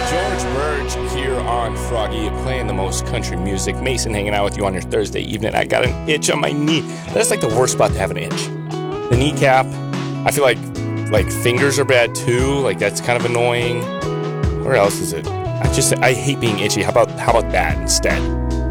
George Burge here on Froggy, playing the most country music. Mason hanging out with you on your Thursday evening. I got an itch on my knee. That's like the worst spot to have an itch. The kneecap. I feel like fingers are bad too. Like that's kind of annoying. Where else is it? I hate being itchy. How about that instead?